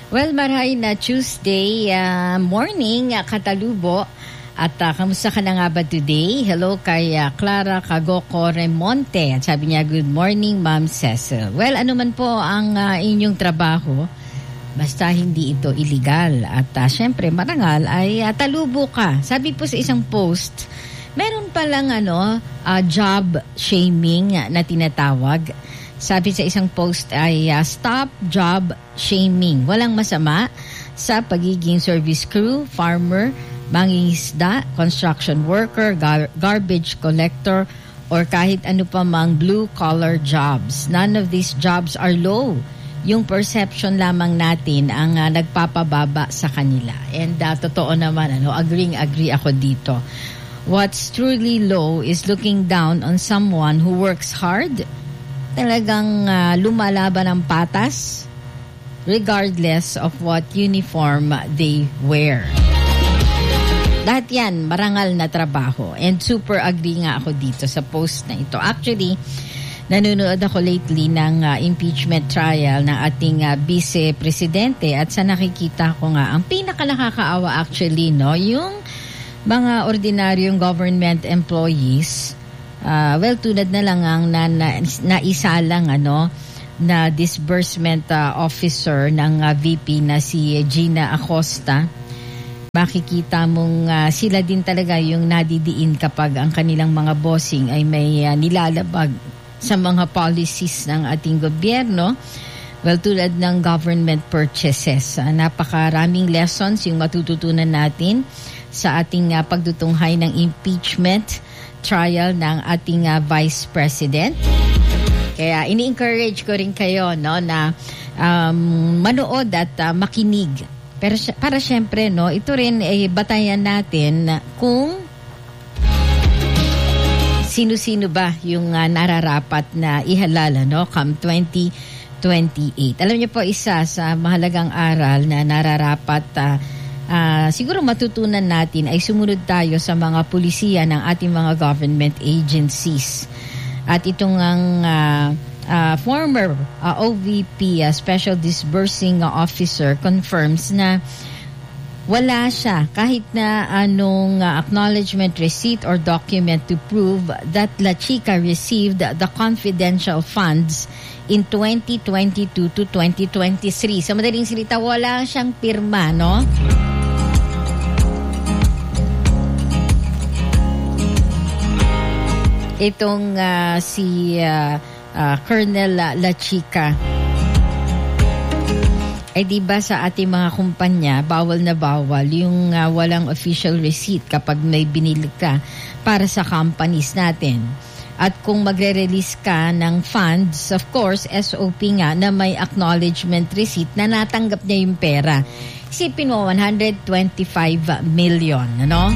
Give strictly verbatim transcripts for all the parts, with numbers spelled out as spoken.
Well, marahay na Tuesday uh, morning, uh, Katalubo. At uh, kamusta ka na nga ba today? Hello kay uh, Clara Cagoko Remonte. At sabi niya, good morning, Ma'am Cecil. Well, ano man po ang uh, inyong trabaho, basta hindi ito illegal. At uh, syempre, marangal ay uh, talubo ka. Sabi po sa isang post, meron palang ano, uh, job shaming na tinatawag. Sabi sa isang post ay uh, stop job shaming. Walang masama sa pagiging service crew, farmer, mangingisda, construction worker, gar- garbage collector, or kahit ano pa mang blue-collar jobs. None of these jobs are low. Yung perception lamang natin ang uh, nagpapababa sa kanila. And uh, totoo naman, ano, agreeing-agree ako dito. What's truly low is looking down on someone who works hard, talagang uh, lumalaban ng patas, regardless of what uniform they wear. Lahat yan, marangal na trabaho. And super agree nga ako dito sa post na ito. Actually, nanonood ako lately ng uh, impeachment trial ng ating uh, vice-presidente at sa nakikita ko nga, ang pinaka-nakakaawa actually, no, yung mga ordinaryong government employees, uh, well, tulad na lang ang na, na, naisalang, ano, na disbursement uh, officer ng uh, V P na si Gina Acosta. Makikita mong uh, sila din talaga yung nadidiin kapag ang kanilang mga bossing ay may uh, nilalabag sa mga policies ng ating gobyerno. Well, tulad ng government purchases. Uh, napakaraming lessons yung matututunan natin sa ating uh, pagdutunghay ng impeachment trial ng ating uh, Vice President. Kaya ini-encourage ko rin kayo, no, na um, manood at uh, makinig. Pero para syempre, no, ito rin ay eh, batayan natin kung sino-sino ba yung uh, nararapat na ihalala, no, come twenty twenty-eight. Alam niyo po, isa sa mahalagang aral na nararapat uh, uh, siguro matutunan natin ay sumunod tayo sa mga pulisiya ng ating mga government agencies. At itong ang uh, Uh, former uh, O V P, uh, Special Disbursing uh, Officer, confirms na wala siya kahit na anong uh, acknowledgement receipt or document to prove that La Chica received the confidential funds in twenty twenty-two to twenty twenty-three. Sa madaling salita, wala siyang pirma, no? Itong uh, si uh, Uh, Colonel La, La Chica. Eh di ba sa ating mga kumpanya, bawal na bawal yung uh, walang official receipt kapag may binili ka para sa companies natin. At kung magre-release ka ng funds, of course, S O P nga na may acknowledgement receipt na natanggap niya yung pera. Isipin mo, one hundred twenty-five million, ano?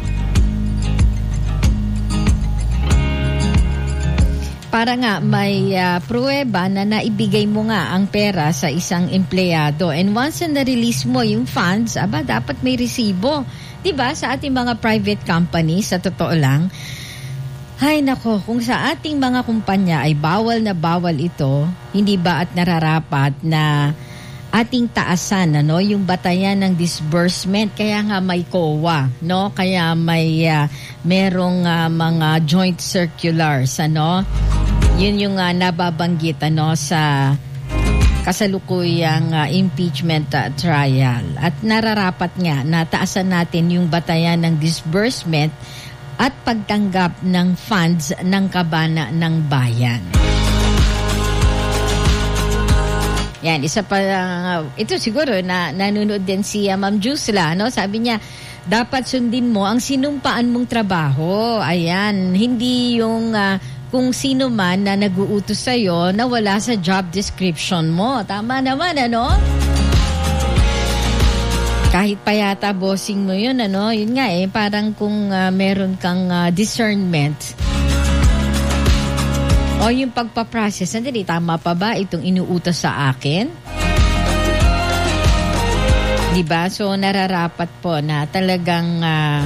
Para nga may uh, pruweba na naibigay mo nga ang pera sa isang empleyado. And once na na-release mo yung funds, aba, dapat may resibo. Diba? Sa ating mga private companies, sa totoo lang, ay nako, kung sa ating mga kumpanya ay bawal na bawal ito, hindi ba at nararapat na ating taasan, ano, yung batayan ng disbursement, kaya nga may C O A, no? Kaya may uh, merong uh, mga joint circulars, ano? Yun yung uh, nababanggit, ano, sa kasalukuyang uh, impeachment uh, trial. At nararapat nga na taasan natin yung batayan ng disbursement at pagtanggap ng funds ng kabana ng bayan. Yan, isa pa, uh, ito siguro na nanonood din si uh, Ma'am Jusla, no? Sabi niya, dapat sundin mo ang sinumpaan mong trabaho. Ayan, hindi yung uh, kung sino man na nag-uutos sa'yo na wala sa job description mo. Tama naman, ano? Kahit pa yata bossing mo yun, ano? Yun nga eh, parang kung uh, meron kang uh, discernment. O yung pagpaprocess, sandali, tama pa ba itong inuutos sa akin? Diba? So, nararapat po na talagang uh,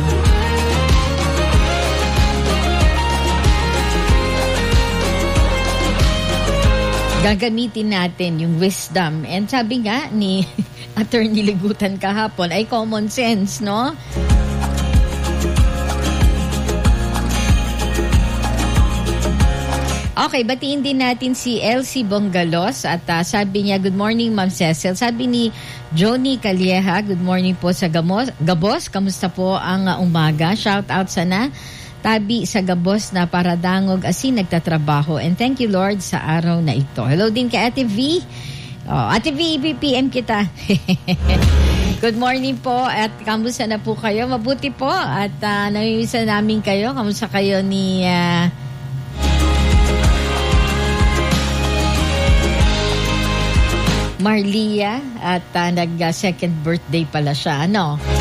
gagamitin natin yung wisdom. And sabi nga ni Attorney Ligutan kahapon ay common sense, no? Okay, batiin din natin si Elsie Bongalos at uh, sabi niya, good morning Ma'am Cecil. Sabi ni Johnny Calieja, good morning po sa Gamos, Gabos. Kamusta po ang uh, umaga? Shout out sana tabi sa Gabos na paradangog asin nagtatrabaho. And thank you Lord sa araw na ito. Hello din kay Ate V. Oh, Ate V, B P M kita. Good morning po at kamusta na po kayo? Mabuti po at uh, namimisa namin kayo. Kamusta kayo ni... Uh, Marlia at uh, nag-second birthday pala siya, ano?